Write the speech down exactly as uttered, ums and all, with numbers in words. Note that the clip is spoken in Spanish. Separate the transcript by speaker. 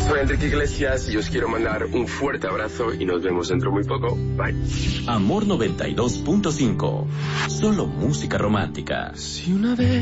Speaker 1: Soy Enrique Iglesias y os quiero mandar un fuerte abrazo y nos vemos dentro muy poco. Bye.
Speaker 2: Amor noventa y dos punto cinco. Solo música romántica.
Speaker 3: Si una vez